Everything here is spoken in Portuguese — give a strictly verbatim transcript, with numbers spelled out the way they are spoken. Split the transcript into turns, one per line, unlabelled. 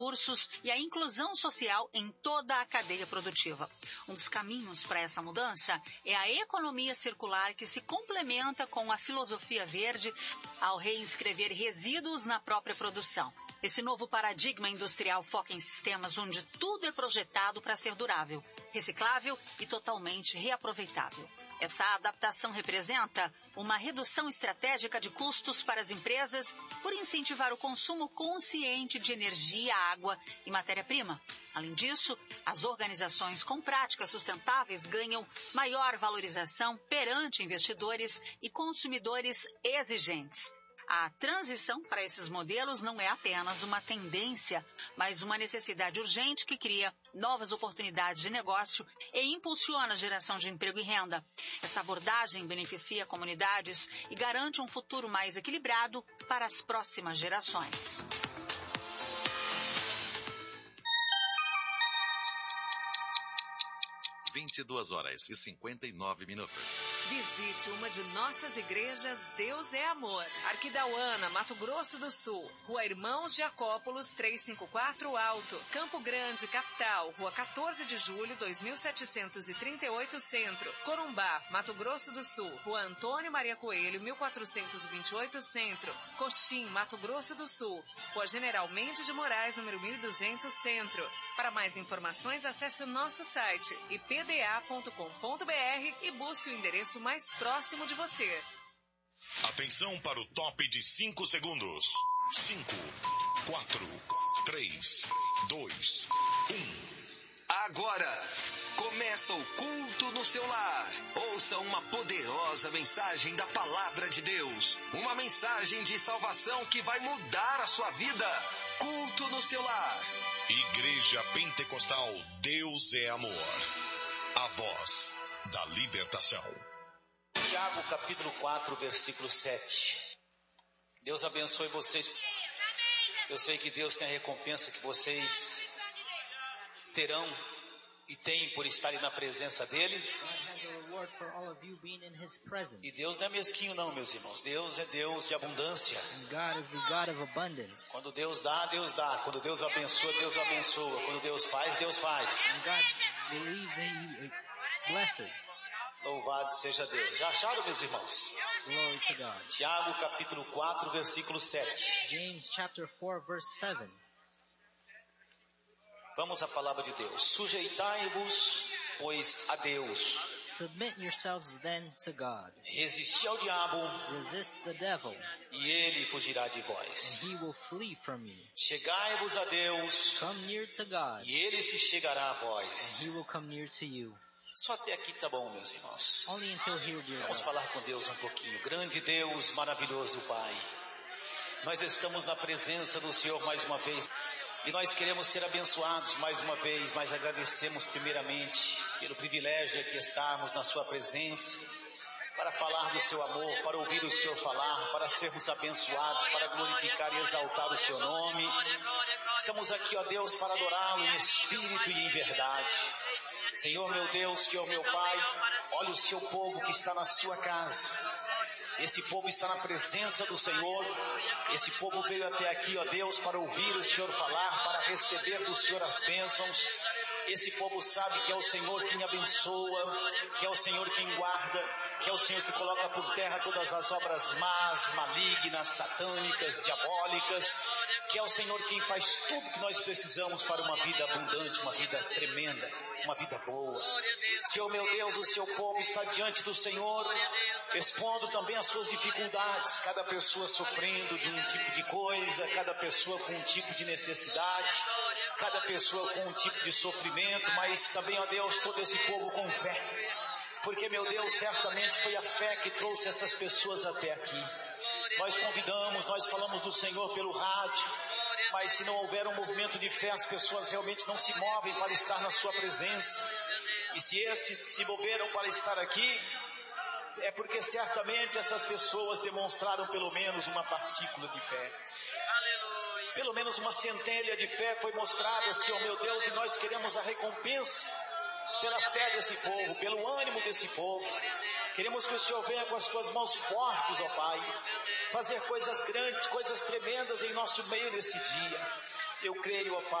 recursos e a inclusão social em toda a cadeia produtiva. Um dos caminhos para essa mudança é a economia circular, que se complementa com a filosofia verde ao reinscrever resíduos na própria produção. Esse novo paradigma industrial foca em sistemas onde tudo é projetado para ser durável, reciclável e totalmente reaproveitável. Essa adaptação representa uma redução estratégica de custos para as empresas por incentivar o consumo consciente de energia, água e matéria-prima. Além disso, as organizações com práticas sustentáveis ganham maior valorização perante investidores e consumidores exigentes. A transição para esses modelos não é apenas uma tendência, mas uma necessidade urgente que cria novas oportunidades de negócio e impulsiona a geração de emprego e renda. Essa abordagem beneficia comunidades e garante um futuro mais equilibrado para as próximas gerações.
vinte e duas horas e cinquenta e nove minutos.
Visite uma de nossas igrejas Deus é Amor. Arquidauana, Mato Grosso do Sul. Rua Irmãos Jacópolis, trezentos e cinquenta e quatro Alto. Campo Grande, capital. Rua quatorze de julho, dois mil setecentos e trinta e oito Centro. Corumbá, Mato Grosso do Sul. Rua Antônio Maria Coelho, mil quatrocentos e vinte e oito Centro. Coxim, Mato Grosso do Sul. Rua General Mendes de Moraes, número mil e duzentos Centro. Para mais informações, acesse o nosso site i p d a ponto com ponto b r e busque o endereço mais próximo de você.
Atenção para o top de cinco segundos. cinco, quatro, três, dois, um.
Agora começa o culto no seu lar. Ouça uma poderosa mensagem da Palavra de Deus. Uma mensagem de salvação que vai mudar a sua vida. Culto no seu lar.
Igreja Pentecostal Deus é Amor. A voz da libertação.
Tiago capítulo quatro, versículo sete. Deus abençoe vocês. Eu sei que Deus tem a recompensa que vocês terão e têm por estarem na presença dele. E Deus não é mesquinho não, meus irmãos. Deus é Deus de abundância. Quando Deus dá, Deus dá. Quando Deus abençoa, Deus abençoa. Quando Deus faz, Deus faz. Louvado seja Deus. Já acharam, meus irmãos? Tiago capítulo quatro, versículo sete.
James chapter four, verse seven.
Vamos à palavra de Deus. Sujeitai-vos, pois, a Deus.
Submit yourselves then to God.
Resisti ao diabo.
Resist the devil.
E ele fugirá de vós.
And he will flee from you.
Chegai-vos a Deus.
Come near to God.
E ele se chegará a vós.
And he will come near to you.
Só até aqui tá bom, meus irmãos.
Only until here, dear
Vamos
God.
falar com Deus um pouquinho. Grande Deus, maravilhoso Pai. Nós estamos na presença do Senhor mais uma vez. E nós queremos ser abençoados mais uma vez, mas agradecemos primeiramente pelo privilégio de aqui estarmos na sua presença, para falar do seu amor, para ouvir o Senhor falar, para sermos abençoados, para glorificar e exaltar o seu nome. Estamos aqui, ó Deus, para adorá-lo em espírito e em verdade. Senhor meu Deus, que é o meu Pai, olha o seu povo que está na sua casa. Esse povo está na presença do Senhor. Esse povo veio até aqui, ó Deus, para ouvir o Senhor falar, para receber do Senhor as bênçãos. Esse povo sabe que é o Senhor quem abençoa, que é o Senhor quem guarda, que é o Senhor que coloca por terra todas as obras más, malignas, satânicas, diabólicas, que é o Senhor quem faz tudo que nós precisamos para uma vida abundante, uma vida tremenda, uma vida boa. Senhor meu Deus, o seu povo está diante do Senhor, expondo também as suas dificuldades, cada pessoa sofrendo de um tipo de coisa, cada pessoa com um tipo de necessidade, cada pessoa com um tipo de sofrimento, mas também, ó Deus, todo esse povo com fé, porque, meu Deus, certamente foi a fé que trouxe essas pessoas até aqui. Nós convidamos, nós falamos do Senhor pelo rádio, mas se não houver um movimento de fé, as pessoas realmente não se movem para estar na sua presença. E se esses se moveram para estar aqui, é porque certamente essas pessoas demonstraram pelo menos uma partícula de fé. Pelo menos uma centelha de fé foi mostrada, Senhor meu Deus, e nós queremos a recompensa pela fé desse povo, pelo ânimo desse povo. Queremos que o Senhor venha com as tuas mãos fortes, ó Pai, fazer coisas grandes, coisas tremendas em nosso meio nesse dia. Eu creio, ó Pai.